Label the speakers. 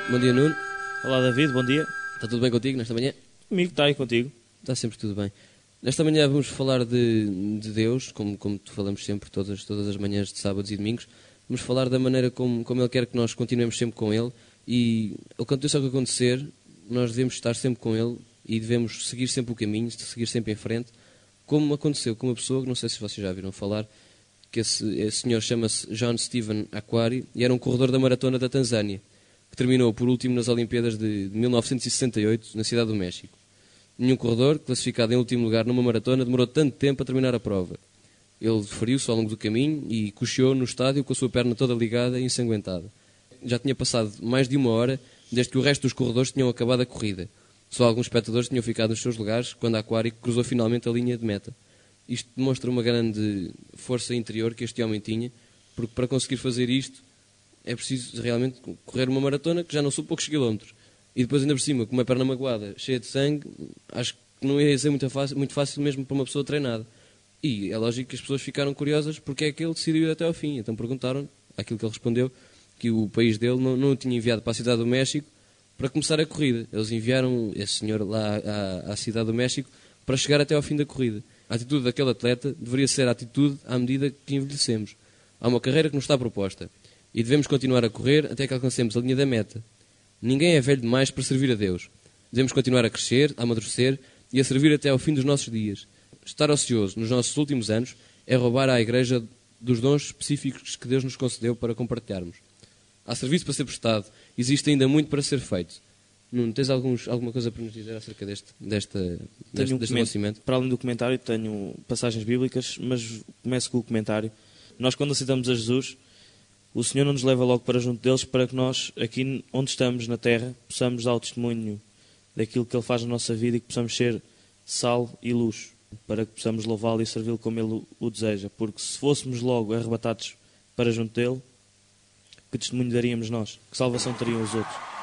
Speaker 1: Bom dia, Nuno.
Speaker 2: Olá, David, bom dia.
Speaker 1: Está tudo bem contigo nesta manhã?
Speaker 2: Comigo está aí contigo.
Speaker 1: Está sempre tudo bem. Nesta manhã vamos falar de Deus, como falamos sempre, todas as manhãs de sábados e domingos. Vamos falar da maneira como Ele quer que nós continuemos sempre com Ele. E aconteça o que acontecer, nós devemos estar sempre com Ele e devemos seguir sempre o caminho, seguir sempre em frente. Como aconteceu com uma pessoa, que não sei se vocês já viram falar, que esse senhor chama-se John Stephen Akhwari e era um corredor da maratona da Tanzânia, que terminou por último nas Olimpíadas de 1968, na Cidade do México. Nenhum corredor, classificado em último lugar numa maratona, demorou tanto tempo a terminar a prova. Ele feriu-se ao longo do caminho e cocheou no estádio com a sua perna toda ligada e ensanguentada. Já tinha passado mais de uma hora desde que o resto dos corredores tinham acabado a corrida. Só alguns espectadores tinham ficado nos seus lugares quando Akhwari cruzou finalmente a linha de meta. Isto demonstra uma grande força interior que este homem tinha, porque para conseguir fazer isto é preciso realmente correr uma maratona que já não são poucos quilómetros. E depois ainda por cima, com uma perna magoada, cheia de sangue, acho que não ia ser muito fácil mesmo para uma pessoa treinada. E é lógico que as pessoas ficaram curiosas porque é que ele decidiu ir até ao fim. Então perguntaram, aquilo que ele respondeu, que o país dele não o tinha enviado para a Cidade do México para começar a corrida. Eles enviaram esse senhor lá à Cidade do México para chegar até ao fim da corrida. A atitude daquele atleta deveria ser a atitude à medida que envelhecemos. Há uma carreira que nos está proposta e devemos continuar a correr até que alcancemos a linha da meta. Ninguém é velho demais para servir a Deus. Devemos continuar a crescer, a amadurecer e a servir até ao fim dos nossos dias. Estar ocioso nos nossos últimos anos é roubar à Igreja dos dons específicos que Deus nos concedeu para compartilharmos. Há serviço para ser prestado, existe ainda muito para ser feito. Não tens alguma coisa para nos dizer acerca deste conhecimento?
Speaker 2: Para além do comentário, tenho passagens bíblicas, mas começo com o comentário. Nós, quando aceitamos a Jesus, o Senhor não nos leva logo para junto deles para que nós, aqui onde estamos na terra, possamos dar o testemunho daquilo que Ele faz na nossa vida e que possamos ser sal e luz, para que possamos louvá-lo e servi-lo como Ele o deseja. Porque se fôssemos logo arrebatados para junto dele, que testemunho daríamos nós? Que salvação teriam os outros?